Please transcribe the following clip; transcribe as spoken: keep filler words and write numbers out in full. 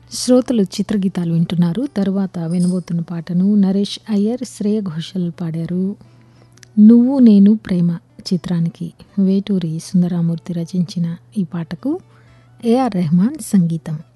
శ్రోతలు చిత్రగీతాలు వింటున్నారు. తరువాత వినబోతున్న పాటను నరేష్ అయ్యర్, శ్రేయ ఘోషల్ పాడారు. 'నువ్వు నేను ప్రేమ' చిత్రానికి వేటూరి సుందరరామూర్తి రచించిన ఈ పాటకు ఏఆర్ రెహమాన్ సంగీతం.